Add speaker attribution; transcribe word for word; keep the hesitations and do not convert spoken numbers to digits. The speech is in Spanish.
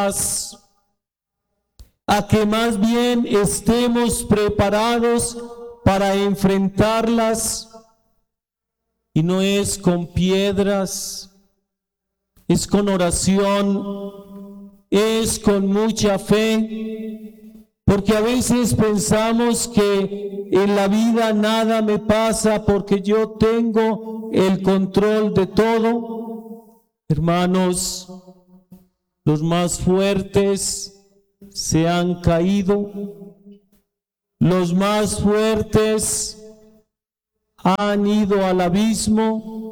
Speaker 1: a que más bien estemos preparados para enfrentarlas, y no es con piedras, es con oración, es con mucha fe, porque a veces pensamos que en la vida nada me pasa porque yo tengo el control de todo. Hermanos, los más fuertes se han caído, los más fuertes han ido al abismo,